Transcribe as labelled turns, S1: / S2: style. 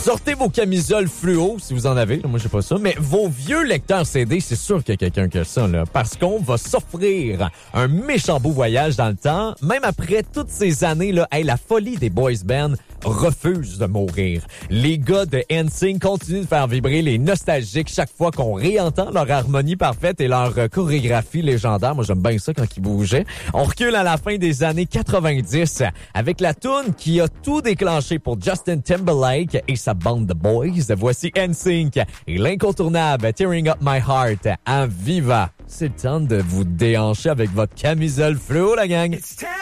S1: Sortez vos camisoles fluo, si vous en avez. Là, moi, j'ai pas ça. Mais vos vieux lecteurs CD, c'est sûr qu'il y a quelqu'un qui a ça, là. Parce qu'on va s'offrir un méchant beau voyage dans le temps. Même après toutes ces années, là, la folie des boys bands refuse de mourir. Les gars de NSYNC continuent de faire vibrer les nostalgiques chaque fois qu'on réentend leur harmonie parfaite et leur chorégraphie légendaire. Moi, j'aime bien ça quand ils bougeaient. On recule à la fin des années 90 avec la toune qui a tout déclenché pour Justin Timberlake et sa bande de boys. Voici NSYNC et l'incontournable Tearing Up My Heart à Viva. C'est le temps de vous déhancher avec votre camisole fluo, la gang.